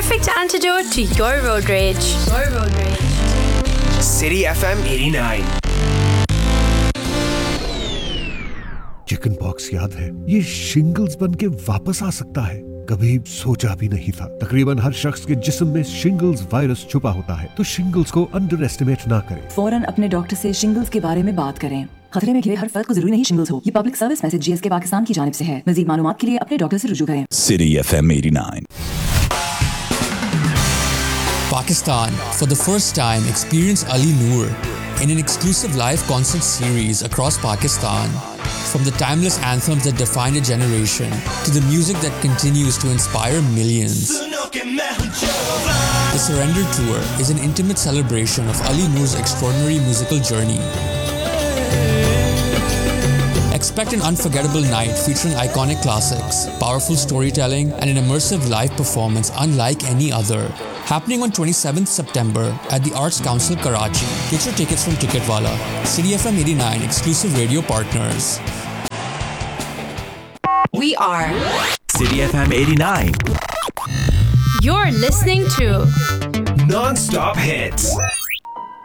perfect antidote to your road rage. City FM 89. Chicken pox याद है? ये shingles बन के वापस आ सकता है। कभी सोचा भी नहीं था। तकरीबन हर शख्स के जिस्म में शिंगल्स वायरस छुपा होता है, तो शिंगल्स को अंडर एस्टिमेट ना करें। फौरन अपने डॉक्टर से शिंगल्स के बारे में बात करें। खतरे में घिरे हर फर्द को जरूरी नहीं शिंगल्स हो। ये public service message GSK Pakistan की जानिब से है। मज़ीद मालूमात के लिए अपने डॉक्टर से रुजू करें। City FM 89. Pakistan, for the first time, experienced Ali Noor in an exclusive live concert series across Pakistan. From the timeless anthems that defined a generation to the music that continues to inspire millions. The Surrender Tour is an intimate celebration of Ali Noor's extraordinary musical journey. Expect an unforgettable night featuring iconic classics, powerful storytelling, and an immersive live performance unlike any other. Happening on 27th September at the Arts Council, Karachi. Get your tickets from Ticketwala. City FM 89 exclusive radio partners. We are City FM 89. You're listening to Non-stop hits.